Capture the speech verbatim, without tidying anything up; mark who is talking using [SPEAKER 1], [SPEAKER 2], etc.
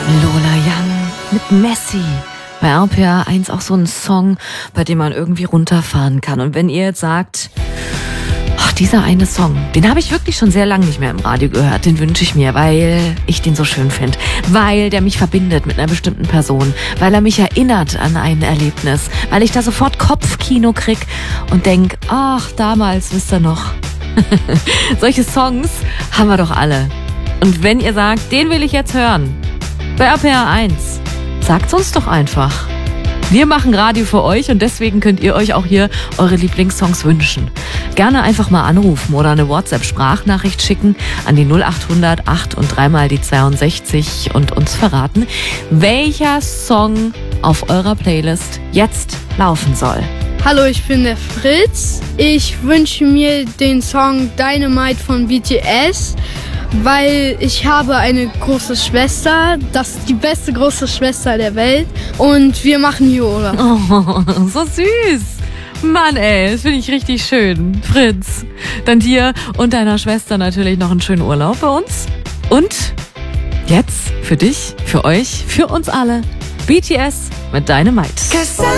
[SPEAKER 1] Lola Young mit Messi. Bei R P R eins auch so ein Song, bei dem man irgendwie runterfahren kann. Und wenn ihr jetzt sagt, ach, dieser eine Song, den habe ich wirklich schon sehr lange nicht mehr im Radio gehört, den wünsche ich mir, weil ich den so schön finde, weil der mich verbindet mit einer bestimmten Person, weil er mich erinnert an ein Erlebnis, weil ich da sofort Kopfkino krieg und denk, ach, damals, wisst ihr noch. Solche Songs haben wir doch alle. Und wenn ihr sagt, den will ich jetzt hören, bei R P R eins, sagt's uns doch einfach. Wir machen Radio für euch und deswegen könnt ihr euch auch hier eure Lieblingssongs wünschen. Gerne einfach mal anrufen oder eine WhatsApp-Sprachnachricht schicken an die null acht hundert acht und dreimal die zweiundsechzig und uns verraten, welcher Song auf eurer Playlist jetzt laufen soll.
[SPEAKER 2] Hallo, ich bin der Fritz. Ich wünsche mir den Song Dynamite von B T S, weil ich habe eine große Schwester. Das ist die beste große Schwester der Welt. Und wir machen hier Urlaub.
[SPEAKER 1] Oh, so süß. Mann, ey, das finde ich richtig schön. Fritz, dann dir und deiner Schwester natürlich noch einen schönen Urlaub bei uns. Und jetzt für dich, für euch, für uns alle, B T S mit Dynamite.